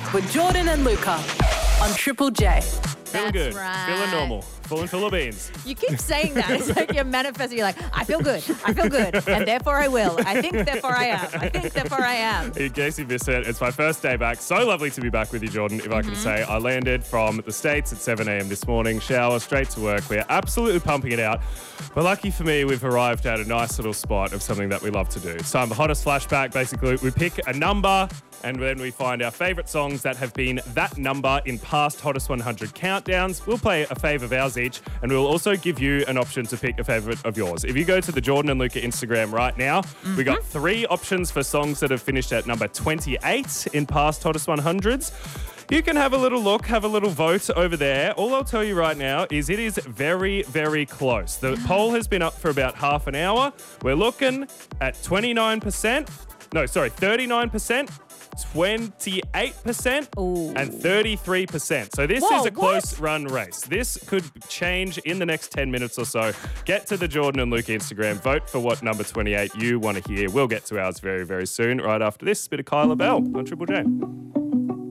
with Jordan and Luca on Triple J. Feeling good. right. Feeling normal. Full and full of beans. You keep saying that. It's like you're manifesting. You're like, I feel good. I feel good. And therefore I will. I think, therefore I am. I think, therefore I am. In case you missed it, it's my first day back. So lovely to be back with you, Jordan, if I can say. I landed from the States at 7 a.m. this morning, shower, straight to work. We're absolutely pumping it out. But lucky for me, we've arrived at a nice little spot of something that we love to do. It's time for Hottest Flashback. Basically, we pick a number and then we find our favourite songs that have been that number in past Hottest 100 countdowns. We'll play a fave of ours each, and we'll also give you an option to pick a favourite of yours. If you go to the Jordan and Luca Instagram right now, we got 3 options for songs that have finished at number 28 in past Hottest 100s. You can have a little look, have a little vote over there. All I'll tell you right now is it is very, very close. The poll has been up for about half an hour. We're looking at 39%. No, sorry, 39%. 28% and 33%. So this is a close run race. This could change in the next 10 minutes or so. Get to the Jordan and Luca Instagram. Vote for what number 28 you want to hear. We'll get to ours very, very soon. Right after this, bit of Kyla Bell on Triple J.